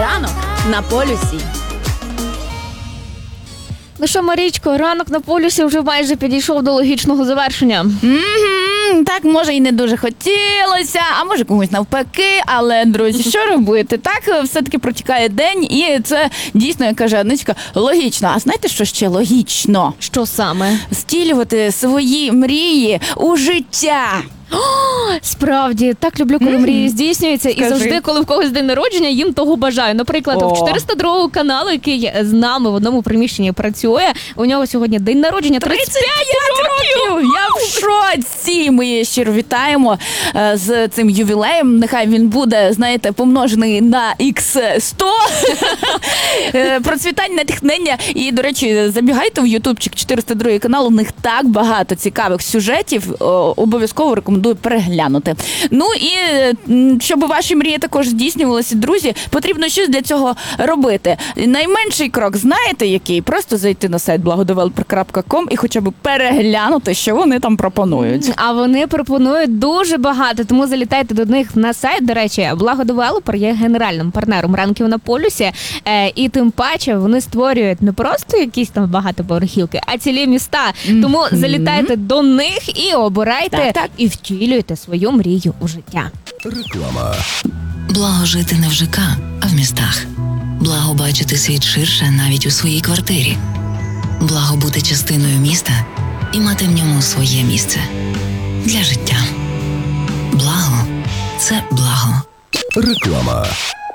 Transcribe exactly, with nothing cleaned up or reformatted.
Ранок на полюсі. Ну що, Марічко, ранок на полюсі вже майже підійшов до логічного завершення. Mm-hmm. Так, може, і не дуже хотілося, а може комусь навпаки, але, друзі, що робити? Так, все-таки протікає день, і це дійсно, як каже Аничка, логічно. А знаєте, що ще логічно? Що саме? Стілювати свої мрії у життя. О, справді, так люблю, коли mm. мрії здійснюються. Скажи. І завжди, коли в когось день народження, їм того бажаю. Наприклад, О. у чотириста другого каналу, який з нами в одному приміщенні працює, у нього сьогодні день народження тридцять п'ять років! Я в шоці! Ми її щиро вітаємо е, з цим ювілеєм. Нехай він буде, знаєте, помножений на ікс сто. Е, Процвітання, натхнення. І, до речі, забігайте в ютубчик чотириста другий канал. У них так багато цікавих сюжетів. О, обов'язково рекомендую переглянути. Ну і щоб ваші мрії також здійснювалися, друзі, потрібно щось для цього робити. Найменший крок, знаєте який? Просто зайти на сайт благодевелопер крапка ком і хоча б переглянути, що вони там пропонують. А вони пропонують дуже багато, тому залітайте до них на сайт. До речі, Благодевелопер є генеральним партнером ранків на полюсі, е, і тим паче вони створюють не просто якісь там багатоповерхівки, а цілі міста. Mm-hmm. Тому залітайте до них і обирайте так, так. і втілюйте свою мрію у життя. Реклама. Благо жити не в ЖК, а в містах. Благо бачити світ ширше навіть у своїй квартирі. Благо бути частиною міста і мати в ньому своє місце. Для життя. Благо – це благо. Реклама.